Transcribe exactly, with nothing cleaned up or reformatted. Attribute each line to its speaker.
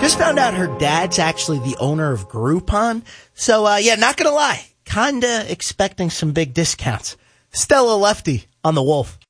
Speaker 1: Just found out her dad's actually the owner of Groupon. So, uh, yeah, not gonna lie. Kinda expecting some big discounts. Stella Lefty on the Wolf.